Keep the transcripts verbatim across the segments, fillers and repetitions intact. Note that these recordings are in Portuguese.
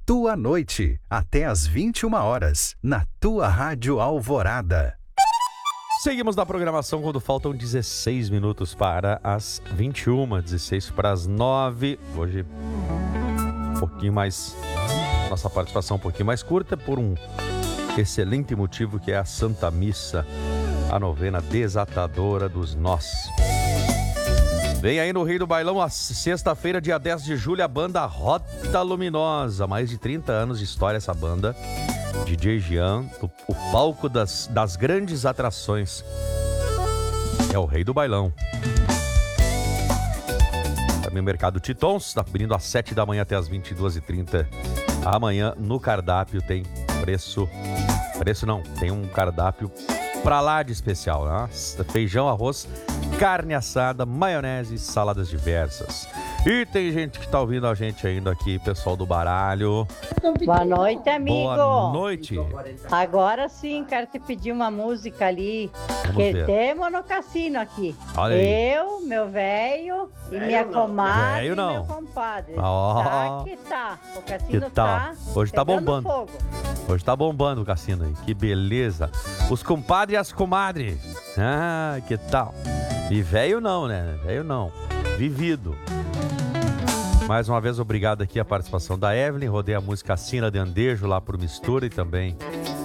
tua noite, até às vinte e uma horas, na tua Rádio Alvorada. Seguimos na programação quando faltam dezesseis minutos para as vinte e uma, dezesseis para as nove. Hoje, um pouquinho mais, nossa participação um pouquinho mais curta, por um excelente motivo que é a Santa Missa, a novena desatadora dos nós. Vem aí no Rei do Bailão, a sexta-feira, dia dez de julho, a banda Rota Luminosa. Mais de trinta anos de história essa banda. D J Jean, o, o palco das, das grandes atrações. É o Rei do Bailão. Também o Mercado Titons, está abrindo às sete da manhã até às vinte e duas e trinta. Amanhã no cardápio tem preço... Preço não, tem um cardápio pra lá de especial, né? Feijão, arroz, carne assada, maionese, saladas diversas. E tem gente que tá ouvindo a gente ainda aqui, pessoal do baralho. Boa noite, amigo. Boa noite. Agora sim, quero te pedir uma música ali. Vamos que ver. temos no cassino aqui. Olha aí. Eu, meu velho e minha comadre Velho e não. meu compadre. Ó. Tá que tá. O Que cassino tal? tá Hoje tá pegando bombando. fogo. Hoje tá bombando o cassino aí. Que beleza. Os compadres e as comadres. Ah, que tal? E velho não, né? Velho não. Vivido. Mais uma vez, obrigado aqui a participação da Evelyn. Rodei a música Sina de Andejo lá por Mistura e também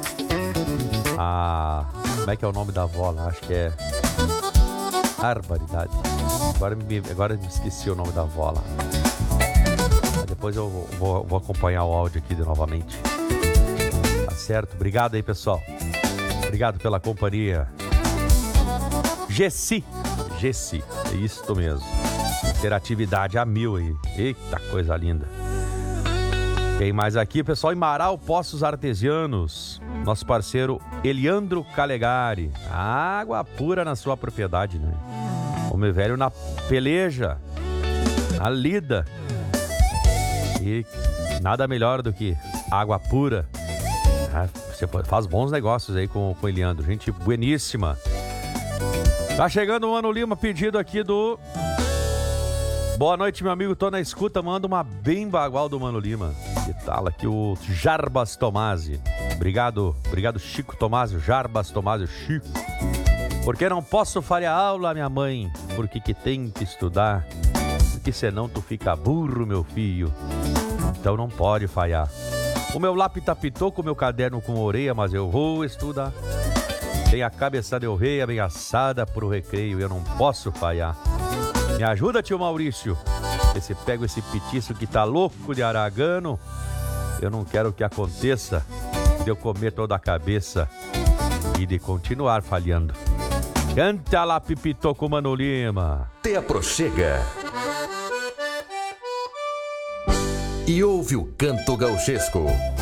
a... Como é que é o nome da avó lá? Acho que é... Barbaridade. Agora me, agora me esqueci o nome da avó lá. Depois eu vou, vou, vou acompanhar o áudio aqui de novamente. Tá certo? Obrigado aí, pessoal. Obrigado pela companhia. Gessi. Gessi. É isso mesmo. Interatividade a mil aí. Eita, coisa linda. Quem mais aqui, pessoal? Imaral Poços Artesianos. Nosso parceiro Eliandro Calegari. Água pura na sua propriedade, né? Homem velho na peleja. Na lida. E nada melhor do que água pura. Ah, você faz bons negócios aí com, com o Eliandro. Gente bueníssima. Tá chegando o Mano Lima, pedido aqui do... Boa noite, meu amigo, tô na escuta, manda uma bem bagual do Mano Lima. Que tal aqui o Jarbas Tomasi. Obrigado, obrigado Chico Tomasi, Jarbas Tomasi, Chico. Porque não posso falhar aula, minha mãe, porque que tem que estudar, porque senão tu fica burro, meu filho. Então não pode falhar. O meu lápis tapitou com o meu caderno com orelha, mas eu vou estudar. Tem a cabeça de orelha bem assada pro recreio, eu não posso falhar. Me ajuda, tio Maurício. Esse pego esse petiço que tá louco de aragano. Eu não quero que aconteça de eu comer toda a cabeça e de continuar falhando. Canta lá, Pipitô com Mano Lima. Te aproxega e ouve o canto gauchesco.